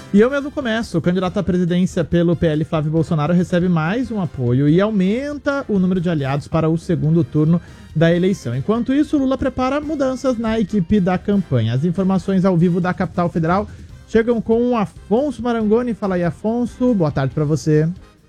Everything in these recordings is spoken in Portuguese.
E eu mesmo começo. O candidato à presidência pelo PL, Flávio Bolsonaro, recebe mais um apoio e aumenta o número de aliados para o segundo turno da eleição. Enquanto isso, Lula prepara mudanças na equipe da campanha. As informações ao vivo da Capital Federal chegam com o Afonso Marangoni. Fala aí, Afonso. Boa tarde para você.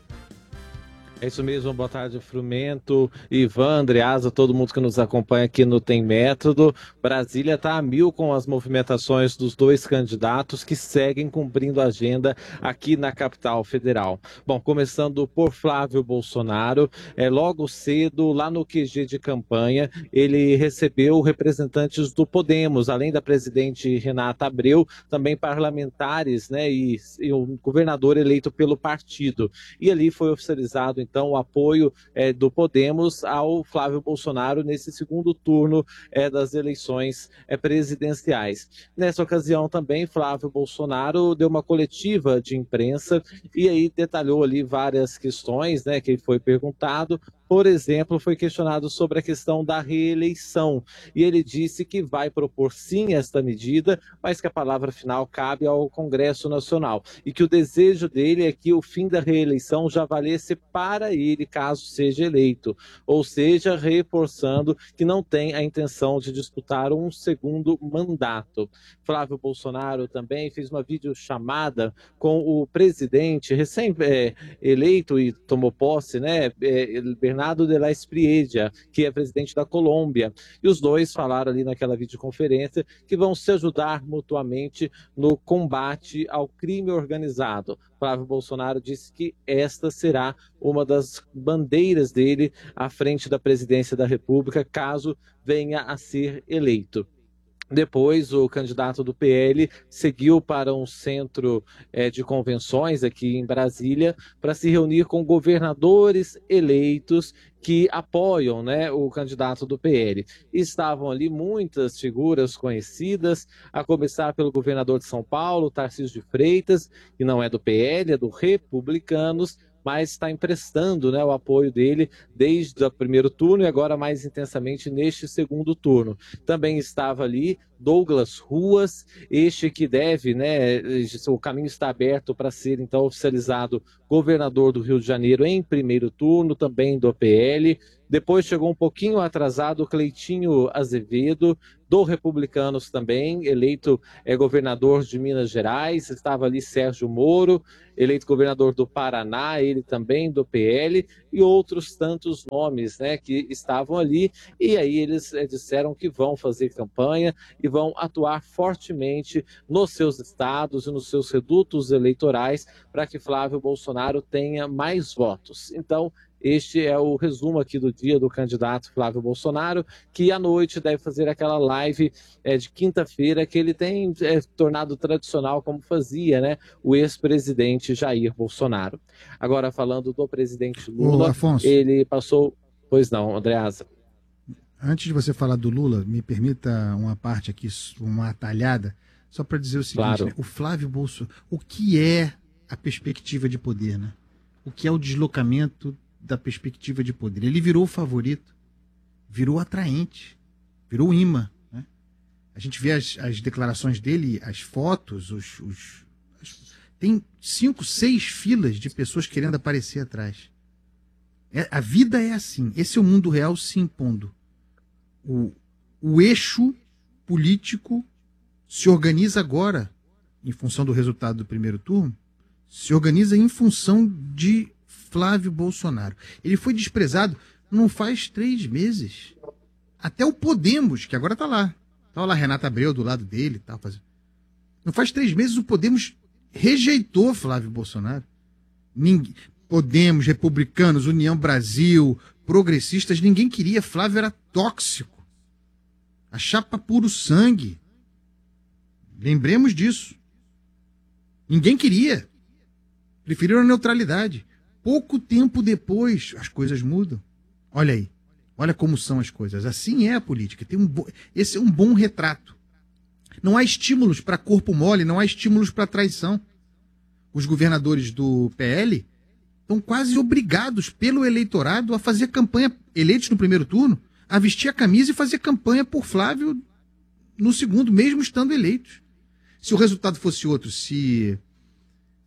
É isso mesmo, boa tarde, Frumento, Ivan, Andreasa, todo mundo que nos acompanha aqui no Tem Método. Brasília está a mil com as movimentações dos dois candidatos que seguem cumprindo a agenda aqui na capital federal. Bom, começando por Flávio Bolsonaro, logo cedo, lá no QG de campanha, ele recebeu representantes do Podemos, além da presidente Renata Abreu, também parlamentares, né, e o governador eleito pelo partido. E ali foi oficializado, então, o apoio do Podemos ao Flávio Bolsonaro nesse segundo turno das eleições presidenciais. Nessa ocasião também, Flávio Bolsonaro deu uma coletiva de imprensa e aí detalhou ali várias questões, né, que foi perguntado. Por exemplo, foi questionado sobre a questão da reeleição e ele disse que vai propor sim esta medida, mas que a palavra final cabe ao Congresso Nacional e que o desejo dele é que o fim da reeleição já valesse para ele caso seja eleito, ou seja, reforçando que não tem a intenção de disputar um segundo mandato. Flávio Bolsonaro também fez uma videochamada com o presidente recém-eleito e tomou posse, né, Bernardo de la Espriella, que é presidente da Colômbia. E os dois falaram ali naquela videoconferência que vão se ajudar mutuamente no combate ao crime organizado. Flávio Bolsonaro disse que esta será uma das bandeiras dele à frente da presidência da República, caso venha a ser eleito. Depois, o candidato do PL seguiu para um centro de convenções aqui em Brasília para se reunir com governadores eleitos que apoiam, né, o candidato do PL. Estavam ali muitas figuras conhecidas, a começar pelo governador de São Paulo, Tarcísio de Freitas, que não é do PL, é do Republicanos, mas está emprestando, né, o apoio dele desde o primeiro turno e agora mais intensamente neste segundo turno. Também estava ali Douglas Ruas, este que deve, né, o caminho está aberto para ser então oficializado governador do Rio de Janeiro em primeiro turno, também do PL. Depois chegou um pouquinho atrasado o Cleitinho Azevedo, do Republicanos também, eleito governador de Minas Gerais. Estava ali Sérgio Moro, eleito governador do Paraná, ele também do PL, e outros tantos nomes, né, que estavam ali. E aí eles disseram que vão fazer campanha e vão atuar fortemente nos seus estados e nos seus redutos eleitorais para que Flávio Bolsonaro tenha mais votos. Então, este é o resumo aqui do dia do candidato Flávio Bolsonaro, que à noite deve fazer aquela live de quinta-feira que ele tem tornado tradicional, como fazia, né, o ex-presidente Jair Bolsonaro. Agora, falando do presidente Lula, Afonso, ele passou... Pois não, Andreasa. Antes de você falar do Lula, me permita uma parte aqui, uma atalhada, só para dizer o seguinte, Claro. Né? O Flávio Bolsonaro, o que é a perspectiva de poder, né? O que é o deslocamento da perspectiva de poder? Ele virou o favorito, virou atraente, virou imã, né? A gente vê as declarações dele, as fotos, tem 5, 6 filas de pessoas querendo aparecer atrás. A vida é assim, esse é o mundo real se impondo. O eixo político se organiza agora, em função do resultado do primeiro turno, se organiza em função de Flávio Bolsonaro. Ele foi desprezado não faz 3 meses. Até o Podemos, que agora está lá. Estava lá Renata Abreu do lado dele. Tá fazendo... Não faz 3 meses o Podemos rejeitou Flávio Bolsonaro. Podemos, Republicanos, União Brasil, progressistas, ninguém queria. Flávio era tóxico. A chapa puro sangue. Lembremos disso. Ninguém queria. Preferiram a neutralidade. Pouco tempo depois, as coisas mudam. Olha aí. Olha como são as coisas. Assim é a política. Esse é um bom retrato. Não há estímulos para corpo mole, não há estímulos para traição. Os governadores do PL estão quase obrigados pelo eleitorado a fazer campanha, eleitos no primeiro turno, a vestir a camisa e fazer campanha por Flávio no segundo, mesmo estando eleitos. Se o resultado fosse outro, se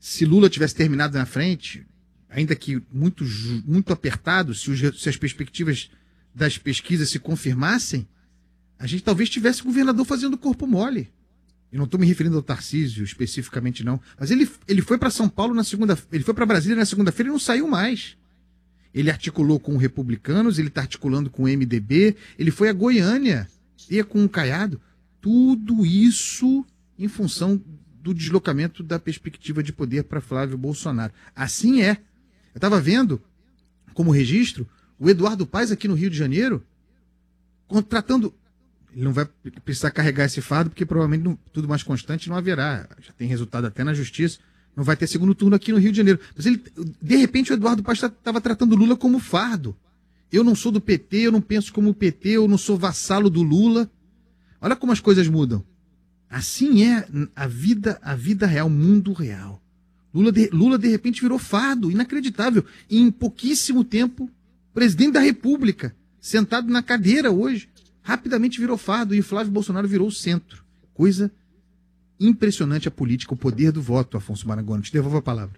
Se Lula tivesse terminado na frente, ainda que muito apertado, se as perspectivas das pesquisas se confirmassem, a gente talvez tivesse governador fazendo corpo mole. Eu não estou me referindo ao Tarcísio especificamente, não. Mas ele foi para São Paulo na segunda, ele foi para Brasília na segunda-feira e não saiu mais. Ele articulou com republicanos, ele está articulando com o MDB, ele foi a Goiânia, e com o Caiado. Tudo isso em função do deslocamento da perspectiva de poder para Flávio Bolsonaro. Assim é. Eu estava vendo, como registro, o Eduardo Paes aqui no Rio de Janeiro, contratando... Ele não vai precisar carregar esse fardo, porque provavelmente tudo mais constante não haverá. Já tem resultado até na justiça. Não vai ter segundo turno aqui no Rio de Janeiro. Mas de repente o Eduardo Paes estava tratando Lula como fardo. Eu não sou do PT, eu não penso como o PT, eu não sou vassalo do Lula. Olha como as coisas mudam. Assim é a vida real, o mundo real. Lula de repente virou fardo, inacreditável. E em pouquíssimo tempo, presidente da República, sentado na cadeira hoje, rapidamente virou fardo e o Flávio Bolsonaro virou o centro. Coisa impressionante a política, o poder do voto, Afonso Marangoni. Te devolvo a palavra.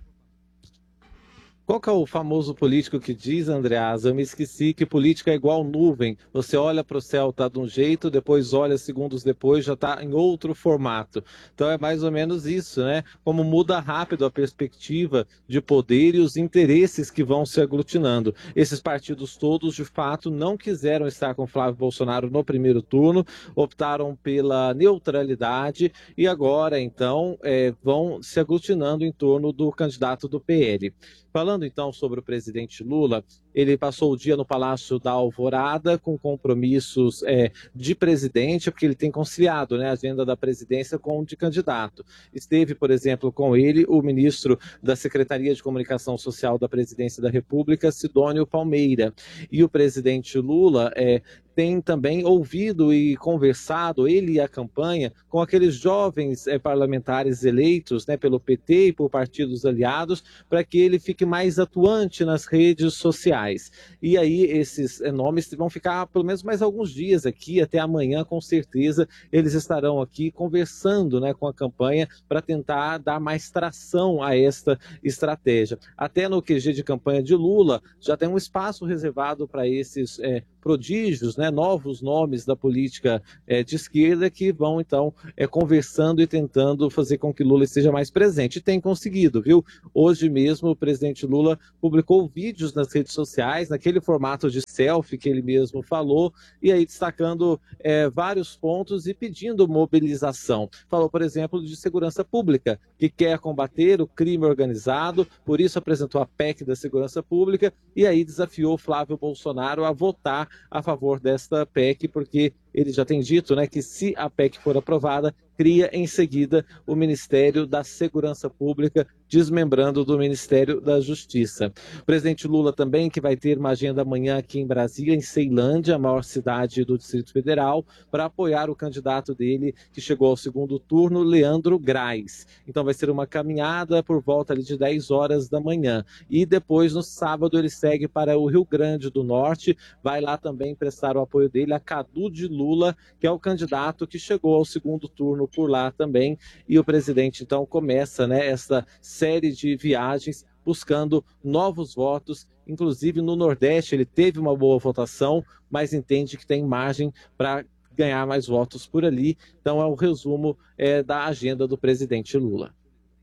Qual que é o famoso político que diz, Andreasa, eu me esqueci que política é igual nuvem. Você olha para o céu, tá de um jeito, depois olha segundos depois, já está em outro formato. Então é mais ou menos isso, né? Como muda rápido a perspectiva de poder e os interesses que vão se aglutinando. Esses partidos todos, de fato, não quiseram estar com Flávio Bolsonaro no primeiro turno, optaram pela neutralidade e agora, então, vão se aglutinando em torno do candidato do PL. Falando então sobre o presidente Lula, ele passou o dia no Palácio da Alvorada com compromissos de presidente, porque ele tem conciliado, né, a agenda da presidência com o de candidato. Esteve, por exemplo, com ele o ministro da Secretaria de Comunicação Social da Presidência da República, Sidônio Palmeira. E o presidente Lula tem também ouvido e conversado, ele e a campanha, com aqueles jovens parlamentares eleitos, né, pelo PT e por partidos aliados, para que ele fique mais atuante nas redes sociais. E aí esses nomes vão ficar pelo menos mais alguns dias aqui, até amanhã com certeza eles estarão aqui conversando, né, com a campanha para tentar dar mais tração a esta estratégia. Até no QG de campanha de Lula já tem um espaço reservado para esses prodígios, né, novos nomes da política de esquerda que vão então conversando e tentando fazer com que Lula esteja mais presente. E tem conseguido, viu? Hoje mesmo o presidente Lula publicou vídeos nas redes sociais, naquele formato de selfie que ele mesmo falou, e aí destacando vários pontos e pedindo mobilização. Falou, por exemplo, de segurança pública, que quer combater o crime organizado, por isso apresentou a PEC da segurança pública, e aí desafiou Flávio Bolsonaro a votar a favor desta PEC, porque ele já tem dito, né, que se a PEC for aprovada, cria em seguida o Ministério da Segurança Pública, desmembrando do Ministério da Justiça. O presidente Lula também, que vai ter uma agenda amanhã aqui em Brasília, em Ceilândia, a maior cidade do Distrito Federal, para apoiar o candidato dele, que chegou ao segundo turno, Leandro Grais. Então vai ser uma caminhada por volta ali de 10 horas da manhã. E depois, no sábado, ele segue para o Rio Grande do Norte, vai lá também prestar o apoio dele a Cadu de Lula, que é o candidato que chegou ao segundo turno por lá também, e o presidente então começa, né, essa série de viagens buscando novos votos, inclusive no Nordeste ele teve uma boa votação, mas entende que tem margem para ganhar mais votos por ali. Então é o resumo da agenda do presidente Lula.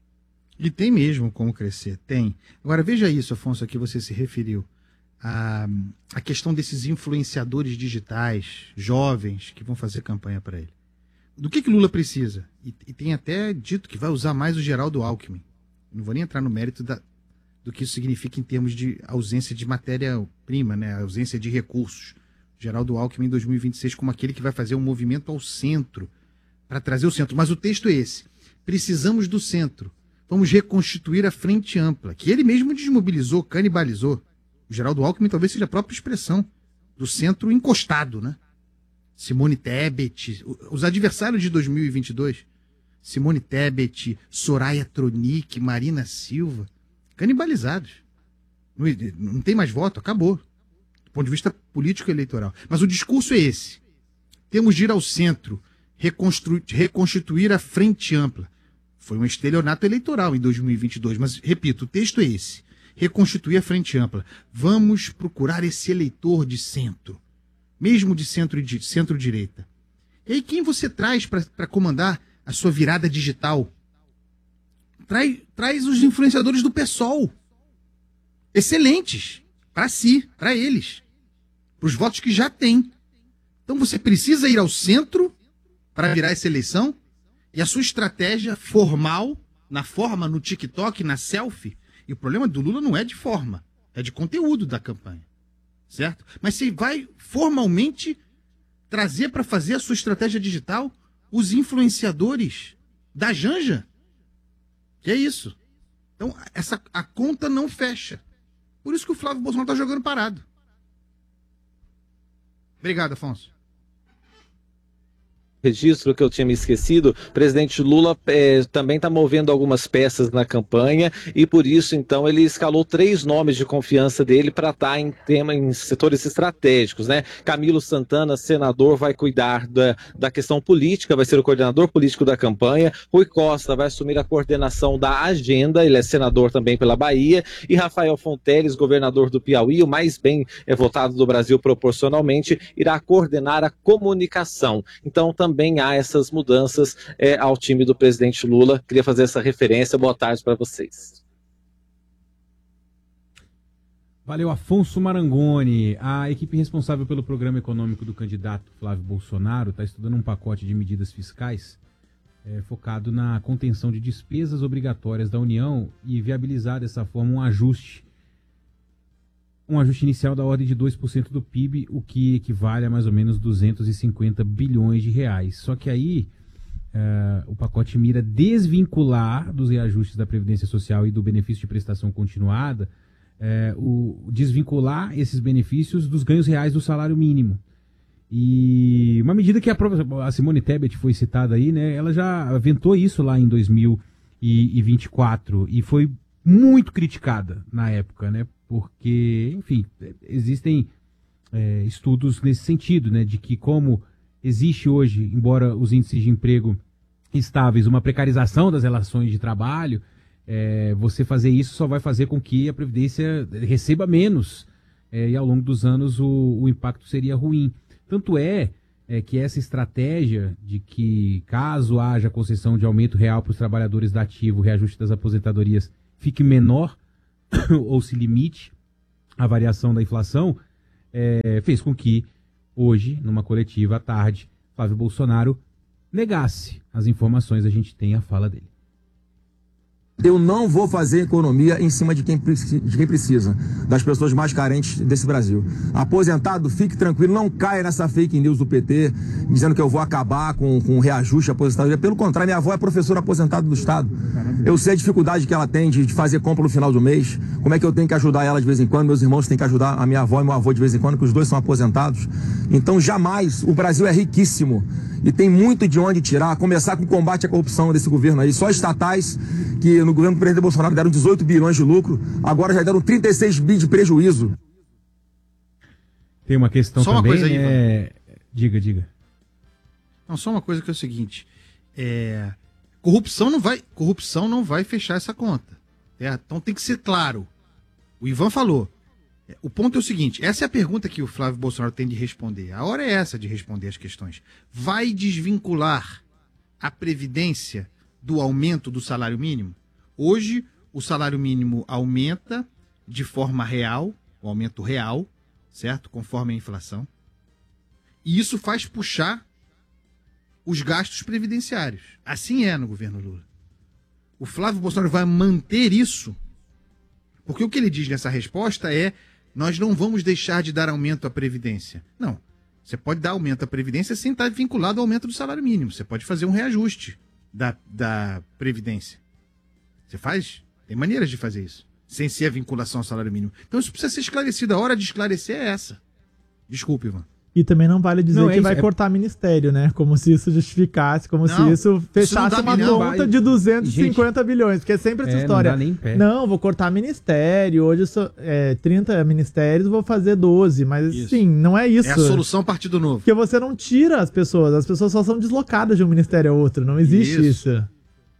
E tem mesmo como crescer, tem. Agora veja isso, Afonso, a que você se referiu. A questão desses influenciadores digitais, jovens, que vão fazer campanha para ele. Do que Lula precisa? E tem até dito que vai usar mais o Geraldo Alckmin. Não vou nem entrar no mérito do que isso significa em termos de ausência de matéria-prima, né? Ausência de recursos. Geraldo Alckmin em 2026 como aquele que vai fazer um movimento ao centro, para trazer o centro. Mas o texto é esse. Precisamos do centro. Vamos reconstituir a frente ampla, que ele mesmo desmobilizou, canibalizou. O Geraldo Alckmin talvez seja a própria expressão do centro encostado, né? Simone Tebet, os adversários de 2022, Simone Tebet, Soraya Tronic, Marina Silva, canibalizados. Não tem mais voto, acabou. Do ponto de vista político-eleitoral. Mas o discurso é esse. Temos de ir ao centro, reconstituir a frente ampla. Foi um estelionato eleitoral em 2022, mas, repito, o texto é esse. Reconstituir a frente ampla. Vamos procurar esse eleitor de centro, mesmo de centro-direita. E aí quem você traz para comandar a sua virada digital? Traz os influenciadores do PSOL. Excelentes. Para si, para eles. Para os votos que já tem. Então você precisa ir ao centro para virar essa eleição? E a sua estratégia formal, na forma, no TikTok, na selfie, e o problema do Lula não é de forma, é de conteúdo da campanha, certo? Mas você vai formalmente trazer para fazer a sua estratégia digital os influenciadores da Janja? Que é isso? Então, a conta não fecha. Por isso que o Flávio Bolsonaro está jogando parado. Obrigado, Afonso. Registro que eu tinha me esquecido, o presidente Lula também está movendo algumas peças na campanha e por isso então ele escalou 3 nomes de confiança dele para estar em setores estratégicos, né? Camilo Santana, senador, vai cuidar da questão política, vai ser o coordenador político da campanha. Rui Costa vai assumir a coordenação da agenda, ele é senador também pela Bahia, e Rafael Fonteles, governador do Piauí, o mais bem votado do Brasil proporcionalmente, irá coordenar a comunicação. Então também há essas mudanças ao time do presidente Lula. Queria fazer essa referência. Boa tarde para vocês. Valeu, Afonso Marangoni. A equipe responsável pelo programa econômico do candidato Flávio Bolsonaro está estudando um pacote de medidas fiscais focado na contenção de despesas obrigatórias da União e viabilizar dessa forma um ajuste inicial da ordem de 2% do PIB, o que equivale a mais ou menos 250 bilhões de reais. Só que aí o pacote mira desvincular dos reajustes da Previdência Social e do benefício de prestação continuada, desvincular esses benefícios dos ganhos reais do salário mínimo. E uma medida que a Simone Tebet foi citada aí, né? Ela já aventou isso lá em 2024 e foi muito criticada na época, né? Porque, enfim, existem estudos nesse sentido, né? De que como existe hoje, embora os índices de emprego estáveis, uma precarização das relações de trabalho, você fazer isso só vai fazer com que a Previdência receba menos e ao longo dos anos o impacto seria ruim. Tanto que essa estratégia de que caso haja concessão de aumento real para os trabalhadores da ativo, o reajuste das aposentadorias fique menor ou se limite à variação da inflação, fez com que hoje, numa coletiva à tarde, Flávio Bolsonaro negasse as informações. A gente tem a fala dele. Eu não vou fazer economia em cima de quem precisa, das pessoas mais carentes desse Brasil. Aposentado, fique tranquilo, não caia nessa fake news do PT, dizendo que eu vou acabar com o reajuste da aposentadoria. Pelo contrário, minha avó é professora aposentada do Estado. Eu sei a dificuldade que ela tem de fazer compra no final do mês, como é que eu tenho que ajudar ela de vez em quando, meus irmãos têm que ajudar a minha avó e meu avô de vez em quando, que os dois são aposentados. Então, jamais, o Brasil é riquíssimo e tem muito de onde tirar, a começar com o combate à corrupção desse governo aí. Só estatais que no governo do presidente Bolsonaro deram 18 bilhões de lucro, agora já deram 36 bi de prejuízo. Tem uma questão só também, uma coisa aí, Diga. Não, só uma coisa que é o seguinte, corrupção não vai fechar essa conta. Então tem que ser claro. O Ivan falou. O ponto é o seguinte, essa é a pergunta que o Flávio Bolsonaro tem de responder. A hora é essa de responder as questões. Vai desvincular a Previdência do aumento do salário mínimo? Hoje, o salário mínimo aumenta de forma real, o aumento real, certo? Conforme a inflação. E isso faz puxar os gastos previdenciários. Assim é no governo Lula. O Flávio Bolsonaro vai manter isso, porque o que ele diz nessa resposta é: nós não vamos deixar de dar aumento à Previdência. Não. Você pode dar aumento à Previdência sem estar vinculado ao aumento do salário mínimo. Você pode fazer um reajuste da Previdência. Você faz? Tem maneiras de fazer isso, sem ser a vinculação ao salário mínimo. Então isso precisa ser esclarecido. A hora de esclarecer é essa. Desculpe, Ivan. E também não vale dizer que vai cortar ministério, né? Como se isso justificasse, se isso fechasse uma conta de 250 bilhões. Porque é sempre essa história. Não dá nem pé. Não, vou cortar ministério. Hoje 30 ministérios, vou fazer 12. Mas sim, não é isso. É a solução Partido Novo. Porque você não tira as pessoas só são deslocadas de um ministério a outro. Não existe isso.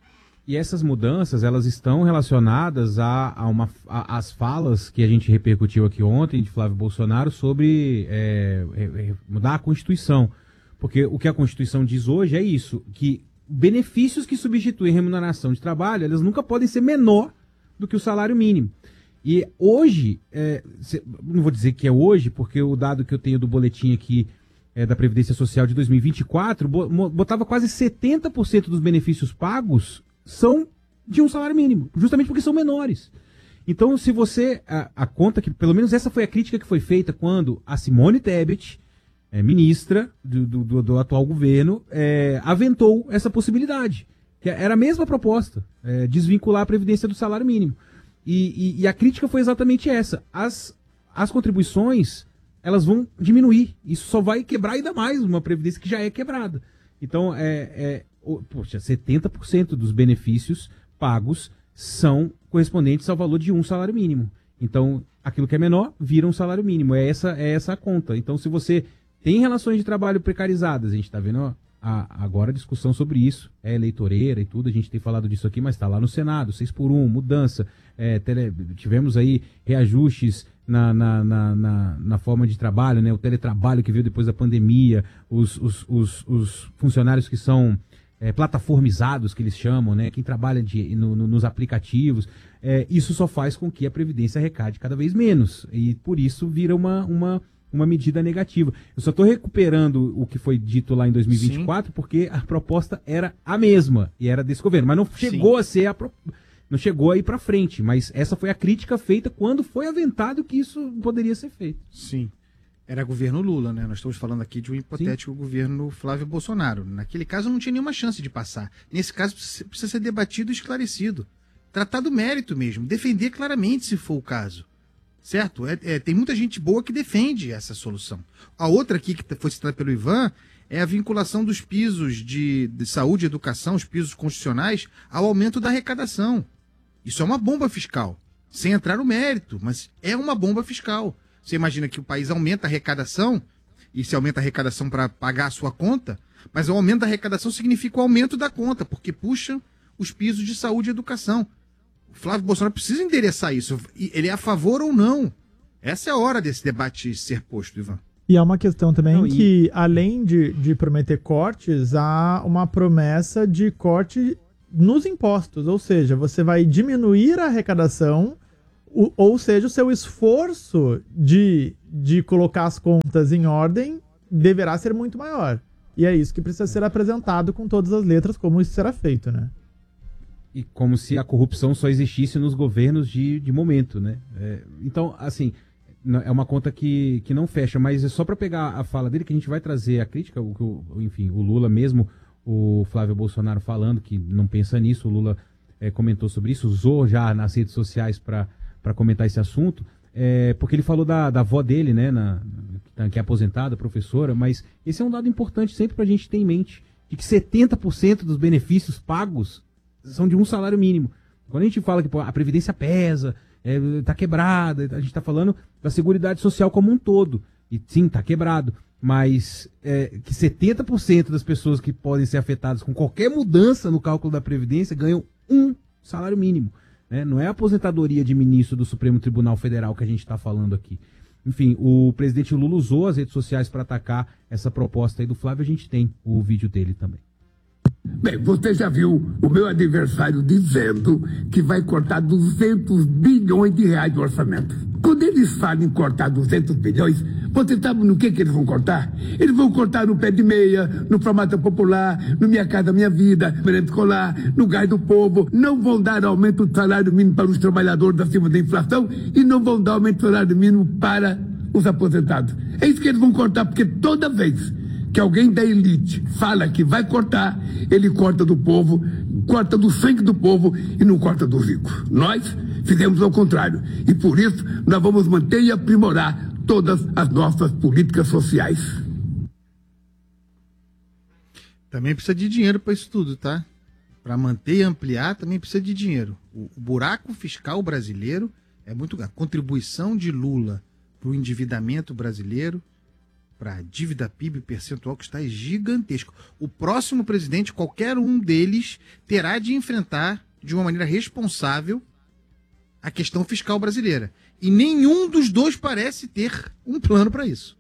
E essas mudanças, elas estão relacionadas às falas que a gente repercutiu aqui ontem de Flávio Bolsonaro sobre mudar a Constituição. Porque o que a Constituição diz hoje é isso, que benefícios que substituem remuneração de trabalho, elas nunca podem ser menor do que o salário mínimo. E hoje, não vou dizer que é hoje, porque o dado que eu tenho do boletim aqui da Previdência Social de 2024, botava quase 70% dos benefícios pagos são de um salário mínimo, justamente porque são menores. Então, se você... A conta que, pelo menos essa foi a crítica que foi feita quando a Simone Tebet, ministra do atual governo, aventou essa possibilidade. Que era a mesma proposta, desvincular a Previdência do salário mínimo. E a crítica foi exatamente essa. As contribuições, elas vão diminuir. Isso só vai quebrar ainda mais uma Previdência que já é quebrada. Então, 70% dos benefícios pagos são correspondentes ao valor de um salário mínimo. Então, aquilo que é menor vira um salário mínimo. É essa a conta. Então, se você tem relações de trabalho precarizadas, a gente está vendo agora a discussão sobre isso, eleitoreira e tudo, a gente tem falado disso aqui, mas está lá no Senado, 6x1, mudança, tivemos aí reajustes na forma de trabalho, né, o teletrabalho que veio depois da pandemia, os funcionários que são plataformizados, que eles chamam, né, quem trabalha nos aplicativos, isso só faz com que a Previdência arrecade cada vez menos, e por isso vira uma medida negativa. Eu só estou recuperando o que foi dito lá em 2024, sim, porque a proposta era a mesma, e era desse governo, mas não chegou a ser não chegou a ir para frente, mas essa foi a crítica feita quando foi aventado que isso poderia ser feito. Sim. Era governo Lula, né? Nós estamos falando aqui de um hipotético, sim, governo Flávio Bolsonaro. Naquele caso não tinha nenhuma chance de passar. Nesse caso precisa ser debatido e esclarecido. Tratar do mérito mesmo, defender claramente se for o caso. Certo? Tem muita gente boa que defende essa solução. A outra aqui, que foi citada pelo Ivan, é a vinculação dos pisos de saúde e educação, os pisos constitucionais, ao aumento da arrecadação. Isso é uma bomba fiscal. Sem entrar no mérito, mas é uma bomba fiscal. Você imagina que o país aumenta a arrecadação, e se aumenta a arrecadação para pagar a sua conta, mas o aumento da arrecadação significa o aumento da conta, porque puxa os pisos de saúde e educação. O Flávio Bolsonaro precisa endereçar isso. Ele é a favor ou não? Essa é a hora desse debate ser posto, Ivan. E há uma questão também que, além de prometer cortes, há uma promessa de corte nos impostos. Ou seja, você vai diminuir a arrecadação, ou seja, o seu esforço de colocar as contas em ordem deverá ser muito maior. E é isso que precisa ser apresentado com todas as letras, como isso será feito, né? E como se a corrupção só existisse nos governos de momento, né? Então, assim, é uma conta que não fecha, mas é só para pegar a fala dele que a gente vai trazer a crítica, enfim, o Lula mesmo, o Flávio Bolsonaro falando que não pensa nisso, o Lula comentou sobre isso, usou já nas redes sociais para comentar esse assunto, porque ele falou da avó dele, né, que é aposentada, professora, mas esse é um dado importante sempre para a gente ter em mente, de que 70% dos benefícios pagos são de um salário mínimo. Quando a gente fala que a Previdência pesa, tá quebrada, a gente está falando da Seguridade Social como um todo. E sim, tá quebrado. Mas que 70% das pessoas que podem ser afetadas com qualquer mudança no cálculo da Previdência ganham um salário mínimo. Né? Não é a aposentadoria de ministro do Supremo Tribunal Federal que a gente está falando aqui. Enfim, o presidente Lula usou as redes sociais para atacar essa proposta aí do Flávio. A gente tem o vídeo dele também. Bem, você já viu o meu adversário dizendo que vai cortar 200 bilhões de reais de orçamento. Quando eles falam em cortar 200 bilhões, você sabe no que eles vão cortar? Eles vão cortar no pé de meia, no farmácia popular, no Minha Casa Minha Vida, merenda escolar, no gás do povo. Não vão dar aumento do salário mínimo para os trabalhadores acima da inflação e não vão dar aumento do salário mínimo para os aposentados. É isso que eles vão cortar, porque toda vez que alguém da elite fala que vai cortar, ele corta do povo, corta do sangue do povo e não corta do rico. Nós fizemos ao contrário. E por isso nós vamos manter e aprimorar todas as nossas políticas sociais. Também precisa de dinheiro para isso tudo, tá? Para manter e ampliar também precisa de dinheiro. O buraco fiscal brasileiro é muito grande. A contribuição de Lula para o endividamento brasileiro para dívida PIB percentual que está gigantesco. O próximo presidente, qualquer um deles, terá de enfrentar de uma maneira responsável a questão fiscal brasileira. E nenhum dos dois parece ter um plano para isso.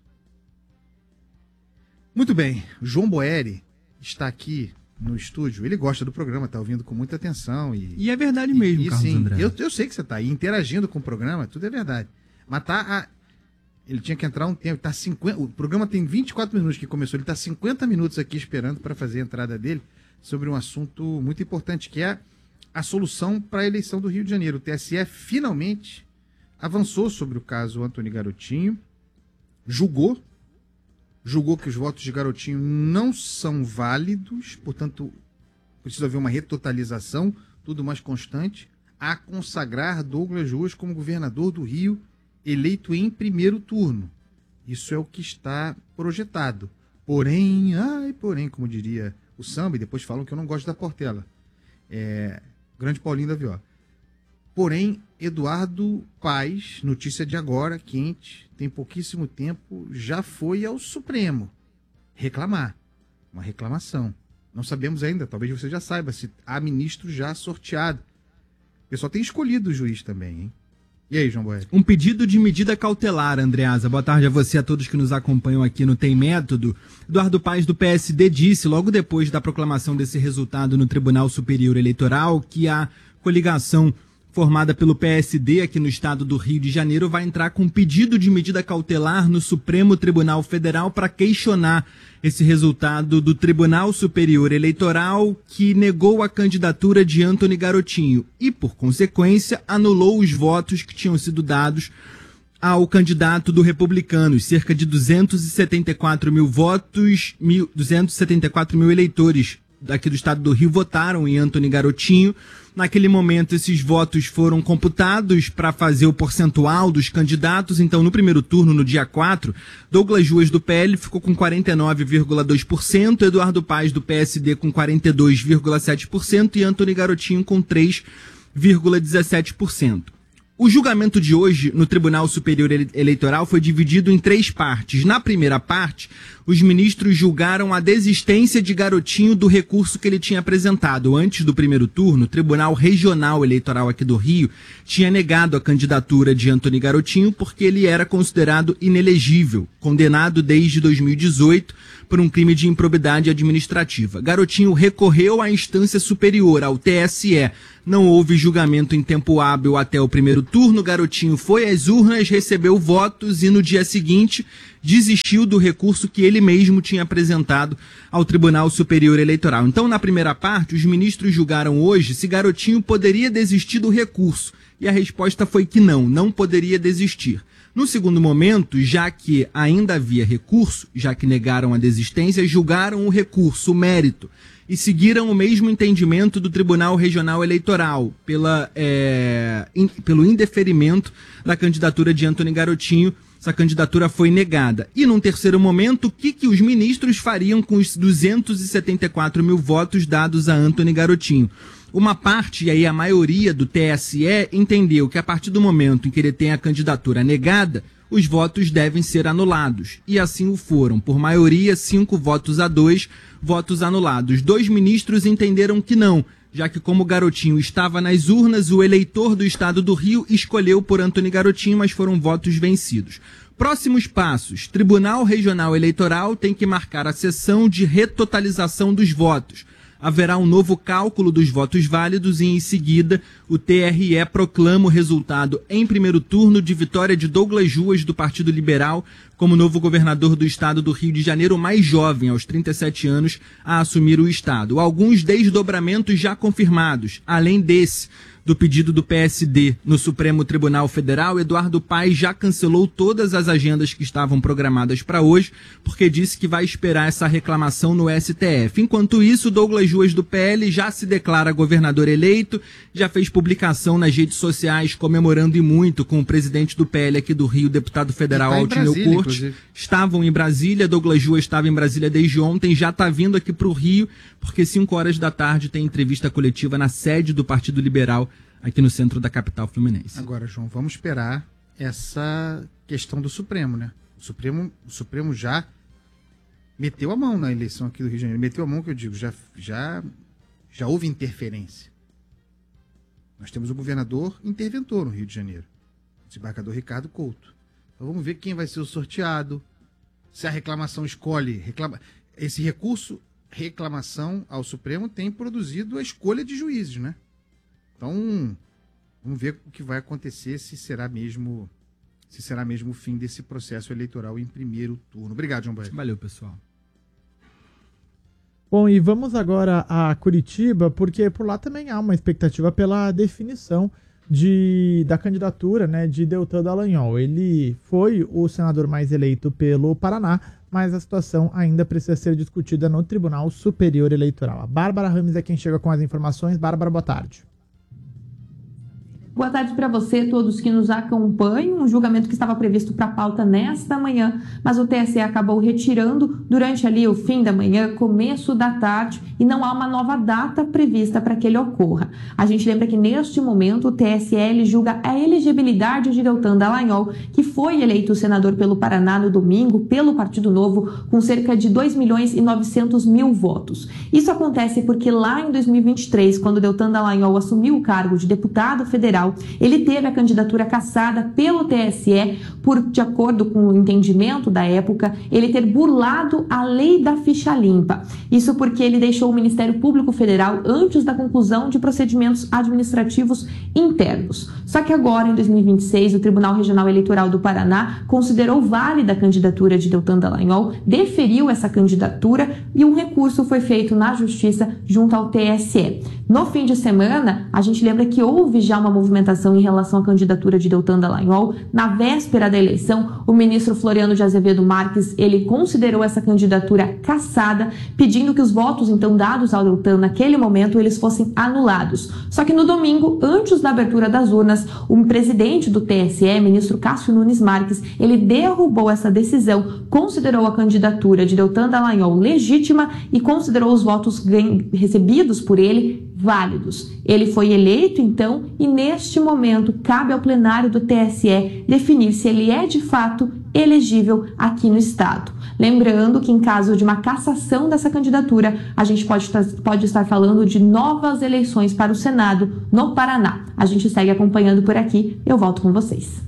Muito bem, João Boeri está aqui no estúdio. Ele gosta do programa, está ouvindo com muita atenção. E é verdade mesmo, Carlos sim, André. Eu sei que você está aí interagindo com o programa, tudo é verdade. Mas ele tinha que entrar um tempo. O programa tem 24 minutos que começou, ele está 50 minutos aqui esperando para fazer a entrada dele sobre um assunto muito importante, que é a solução para a eleição do Rio de Janeiro. O TSE finalmente avançou sobre o caso Antony Garotinho, julgou que os votos de Garotinho não são válidos, portanto, precisa haver uma retotalização, tudo mais constante, a consagrar Douglas Ruas como governador do Rio, eleito em primeiro turno. Isso é o que está projetado. Porém, como diria o samba, e depois falam que eu não gosto da Portela. Grande Paulinho da Viola. Porém, Eduardo Paes, notícia de agora, quente, tem pouquíssimo tempo, já foi ao Supremo reclamar. Uma reclamação. Não sabemos ainda, talvez você já saiba, se há ministro já sorteado. O pessoal tem escolhido o juiz também, hein? E aí, João Boeri? Um pedido de medida cautelar, Andreasa. Boa tarde a você e a todos que nos acompanham aqui no Tem Método. Eduardo Paes, do PSD, disse, logo depois da proclamação desse resultado no Tribunal Superior Eleitoral, que a coligação formada pelo PSD aqui no estado do Rio de Janeiro vai entrar com um pedido de medida cautelar no Supremo Tribunal Federal para questionar esse resultado do Tribunal Superior Eleitoral, que negou a candidatura de Antony Garotinho e, por consequência, anulou os votos que tinham sido dados ao candidato do Republicanos. Cerca de 274 mil votos, 274 mil eleitores daqui do estado do Rio votaram em Antony Garotinho. Naquele momento, esses votos foram computados para fazer o percentual dos candidatos. Então, no primeiro turno, no dia 4, Douglas Ruas, do PL, ficou com 49,2%, Eduardo Paes, do PSD, com 42,7% e Antony Garotinho com 3,17%. O julgamento de hoje no Tribunal Superior Eleitoral foi dividido em 3 partes. Na primeira parte, os ministros julgaram a desistência de Garotinho do recurso que ele tinha apresentado. Antes do primeiro turno, o Tribunal Regional Eleitoral aqui do Rio tinha negado a candidatura de Antony Garotinho porque ele era considerado inelegível, condenado desde 2018 por um crime de improbidade administrativa. Garotinho recorreu à instância superior, ao TSE. Não houve julgamento em tempo hábil até o primeiro turno. Garotinho foi às urnas, recebeu votos e no dia seguinte desistiu do recurso que ele mesmo tinha apresentado ao Tribunal Superior Eleitoral. Então, na primeira parte, os ministros julgaram hoje se Garotinho poderia desistir do recurso. E a resposta foi que não poderia desistir. No segundo momento, já que ainda havia recurso, já que negaram a desistência, julgaram o recurso, o mérito, e seguiram o mesmo entendimento do Tribunal Regional Eleitoral pelo indeferimento da candidatura de Antony Garotinho. Essa candidatura foi negada. E num terceiro momento, o que os ministros fariam com os 274 mil votos dados a Antony Garotinho? Uma parte, e aí a maioria do TSE, entendeu que a partir do momento em que ele tem a candidatura negada, os votos devem ser anulados. E assim o foram. Por maioria, 5-2, votos anulados. 2 ministros entenderam que não, já que como Garotinho estava nas urnas, o eleitor do estado do Rio escolheu por Antony Garotinho, mas foram votos vencidos. Próximos passos. Tribunal Regional Eleitoral tem que marcar a sessão de retotalização dos votos. Haverá um novo cálculo dos votos válidos e, em seguida, o TRE proclama o resultado em primeiro turno de vitória de Douglas Ruas, do Partido Liberal, como novo governador do estado do Rio de Janeiro, mais jovem, aos 37 anos, a assumir o estado. Alguns desdobramentos já confirmados. Além desse, do pedido do PSD no Supremo Tribunal Federal, Eduardo Paes já cancelou todas as agendas que estavam programadas para hoje, porque disse que vai esperar essa reclamação no STF. Enquanto isso, Douglas Ruas, do PL, já se declara governador eleito, já fez publicação nas redes sociais comemorando e muito com o presidente do PL aqui do Rio, deputado federal Altineu Cortes. Estavam em Brasília, Douglas Ruas estava em Brasília desde ontem, já está vindo aqui para o Rio, porque 5 horas da tarde tem entrevista coletiva na sede do Partido Liberal, aqui no centro da capital fluminense. Agora, João, vamos esperar essa questão do Supremo, né? O Supremo já meteu a mão na eleição aqui do Rio de Janeiro. Meteu a mão, que eu digo, já houve interferência. Nós temos um governador interventor no Rio de Janeiro, o desembargador Ricardo Couto. Então vamos ver quem vai ser o sorteado, se a reclamação esse recurso, reclamação ao Supremo, tem produzido a escolha de juízes, né? Então, vamos ver o que vai acontecer, se será mesmo o fim desse processo eleitoral em primeiro turno. Obrigado, João Baez. Valeu, pessoal. Bom, e vamos agora a Curitiba, porque por lá também há uma expectativa pela definição da candidatura, né, de Deltan Dallagnol. Ele foi o senador mais eleito pelo Paraná, mas a situação ainda precisa ser discutida no Tribunal Superior Eleitoral. A Bárbara Rames é quem chega com as informações. Bárbara, boa tarde. Boa tarde para você, todos que nos acompanham. Um julgamento que estava previsto para a pauta nesta manhã, mas o TSE acabou retirando durante ali o fim da manhã, começo da tarde, e não há uma nova data prevista para que ele ocorra. A gente lembra que neste momento o TSE julga a elegibilidade de Deltan Dallagnol, que foi eleito senador pelo Paraná no domingo pelo Partido Novo, com cerca de 2.900.000 votos. Isso acontece porque lá em 2023, quando Deltan Dallagnol assumiu o cargo de deputado federal, ele teve a candidatura cassada pelo TSE por, de acordo com o entendimento da época, ele ter burlado a lei da ficha limpa. Isso porque ele deixou o Ministério Público Federal antes da conclusão de procedimentos administrativos internos. Só que agora, em 2026, o Tribunal Regional Eleitoral do Paraná considerou válida a candidatura de Deltan Dallagnol, deferiu essa candidatura e um recurso foi feito na Justiça junto ao TSE. No fim de semana, a gente lembra que houve já uma movimentação em relação à candidatura de Deltan Dallagnol. Na véspera da eleição, o ministro Floriano de Azevedo Marques, ele considerou essa candidatura cassada, pedindo que os votos então dados ao Deltan naquele momento eles fossem anulados. Só que no domingo, antes da abertura das urnas, o presidente do TSE, ministro Cássio Nunes Marques, ele derrubou essa decisão, considerou a candidatura de Deltan Dallagnol legítima e considerou os votos recebidos por ele válidos. Ele foi eleito, então, e neste momento cabe ao plenário do TSE definir se ele é de fato elegível aqui no estado. Lembrando que em caso de uma cassação dessa candidatura, a gente pode estar falando de novas eleições para o Senado no Paraná. A gente segue acompanhando por aqui. Eu volto com vocês.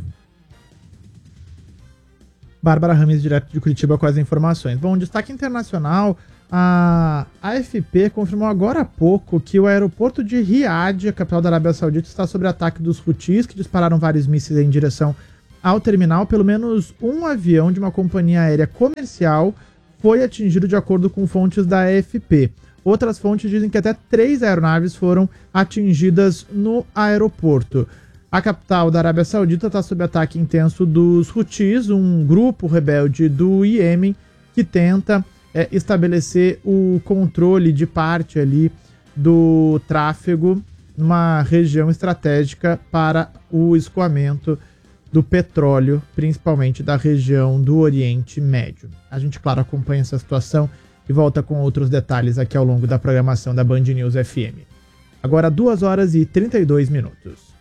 Bárbara Rames, direto de Curitiba, com as informações. Bom, destaque internacional. A AFP confirmou agora há pouco que o aeroporto de Riad, a capital da Arábia Saudita, está sob ataque dos Houthis, que dispararam vários mísseis em direção ao terminal. Pelo menos um avião de uma companhia aérea comercial foi atingido, de acordo com fontes da AFP. Outras fontes dizem que até 3 aeronaves foram atingidas no aeroporto. A capital da Arábia Saudita está sob ataque intenso dos Houthis, um grupo rebelde do Iêmen que tenta estabelecer o controle de parte ali do tráfego numa região estratégica para o escoamento do petróleo, principalmente da região do Oriente Médio. A gente, claro, acompanha essa situação e volta com outros detalhes aqui ao longo da programação da Band News FM. Agora 2 horas e 32 minutos.